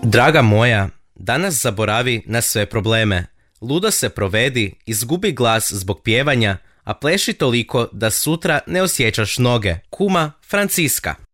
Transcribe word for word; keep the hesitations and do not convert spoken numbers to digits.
Draga moja, danas zaboravi na sve probleme. Ludo se provedi, izgubi glas zbog pjevanja, a pleši toliko da sutra ne osjećaš noge. Kuma Franciska.